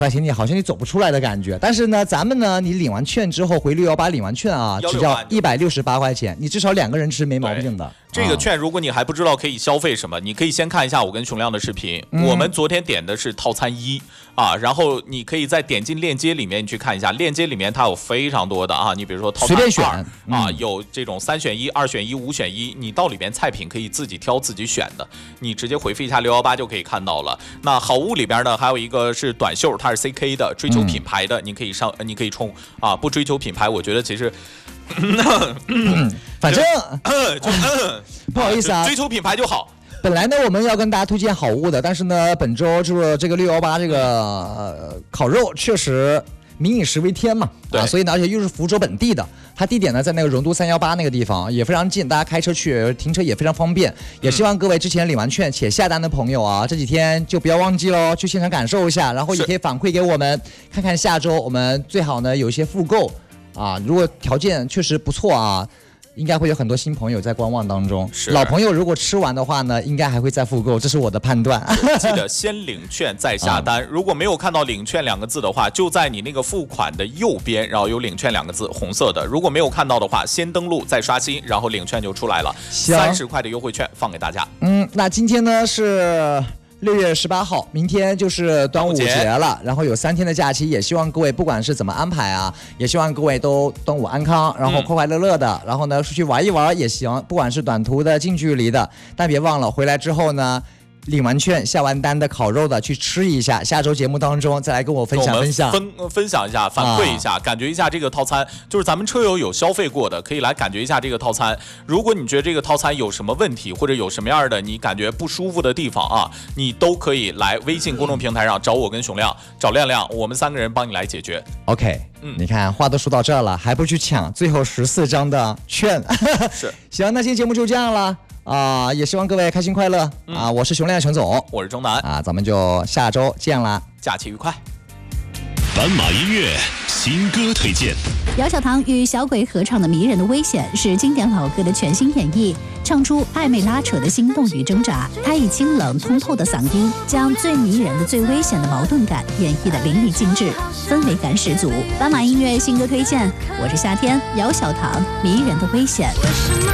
块钱你好像你走不出来的感觉。但是呢，咱们呢，你领完券之后回618领完券啊，只要168块钱，你至少2个人吃没毛病的。 这个券如果你还不知道可以消费什么，你可以先看一下我跟熊亮的视频。我们昨天点的是套餐1啊，然后你可以再点进链接里面你去看一下，链接里面它有非常多的啊，你比如说套餐随便选啊，有这种3选1、2选1、5选1，你到里边菜品可以自己挑自己选的，你直接回复一下618就可以看到了。那好物里边呢还有一个是短袖，它是 CK 的，追求品牌的，你可以冲啊，不追求品牌，我觉得其实。 反正不好意思啊， 追求品牌就好。 本来呢，我们要跟大家推荐好物的，但是呢，本周就是这个618这个烤肉确实民以食为天嘛， 对， 所以呢，而且又是福州本地的，它地点呢在那个荣都318那个地方，也非常近，大家开车去停车也非常方便。也希望各位之前领完券且下单的朋友啊，这几天就不要忘记喽，去现场感受一下，然后也可以反馈给我们，看看下周我们最好呢有一些复购。啊，如果条件确实不错啊，应该会有很多新朋友在观望当中。老朋友如果吃完的话呢，应该还会再复购，这是我的判断。 记得先领券再下单。如果没有看到领券2个字的话，就在你那个付款的右边，然后有领券2个字，红色的。如果没有看到的话，先登录再刷新，然后领券就出来了。30块的优惠券放给大家。 那今天呢是6月18号，明天就是端午节了，然后有3天的假期，也希望各位不管是怎么安排啊，也希望各位都端午安康，然后快快乐乐的，然后呢出去玩一玩也行，不管是短途的、近距离的，但别忘了回来之后呢，领完券下完单的烤肉的去吃一下，下周节目当中再来跟我分享一下， 反馈一下，感觉一下这个套餐，就是咱们车友有消费过的，可以来感觉一下这个套餐。如果你觉得这个套餐有什么问题，或者有什么样的你感觉不舒服的地方啊，你都可以来微信公众平台上找我跟熊亮，找亮亮，我们3个人帮你来解决。 OK，你看话都说到这儿了，还不去抢最后14张的券？ 是， 行，那今天节目就这样了。也希望各位开心快乐我是熊亮熊总， 我是钟南咱们就下周见啦， 假期愉快。 斑马音乐新歌推荐， 姚小棠与小鬼合唱的《迷人的危险》是经典老歌的全新演绎，唱出暧昧拉扯的心动与挣扎。他以清冷通透的嗓音，将最迷人的、最危险的矛盾感演绎得淋漓尽致，氛围感十足。斑马音乐新歌推荐，我是夏天，姚小棠，《迷人的危险》。